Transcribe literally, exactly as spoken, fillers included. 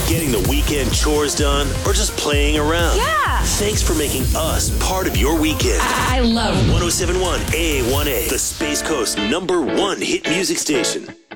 getting the weekend chores done, or just playing around. Yeah. Thanks for making us part of your weekend. I, I love one oh seven point one A one A, the Space Coast number one hit music station.